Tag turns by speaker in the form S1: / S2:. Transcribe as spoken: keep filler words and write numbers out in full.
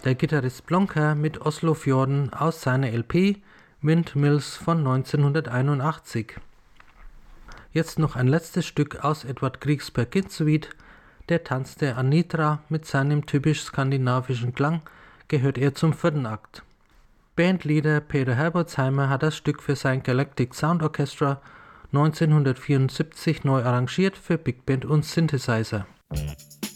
S1: der Gitarrist Blonker mit Oslofjorden aus seiner L P Windmills von neunzehnhunderteinundachtzig. Jetzt noch ein letztes Stück aus Edvard Griegs Peer Gynt Suite. Der Tanz der Anitra mit seinem typisch skandinavischen Klang gehört eher zum vierten Akt. Bandleader Peter Herbolzheimer hat das Stück für sein Galactic Sound Orchestra neunzehnhundertvierundsiebzig neu arrangiert für Big Band und Synthesizer.